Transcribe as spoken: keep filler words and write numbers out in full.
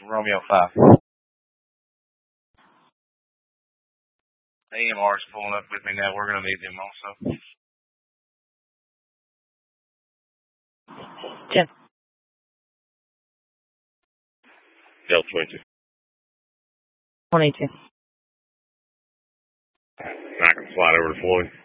Romeo five. A M R's pulling up with me now. We're going to need them also. ten. Delta twenty-two. twenty-two. I can slide over to Floyd.